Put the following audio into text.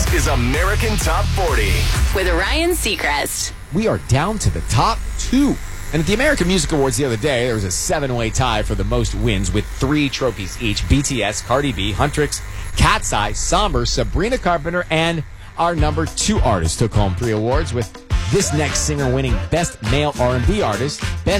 is American Top 40. With Ryan Seacrest. We are down to the top 2. And at the American Music Awards the other day, there was a 7-way tie for the most wins with 3 trophies each. BTS, Cardi B, Huntrix, Cat's Eye, Somber, Sabrina Carpenter, and our number 2 artist took home 3 awards, with this next singer winning Best Male R&B Artist, Best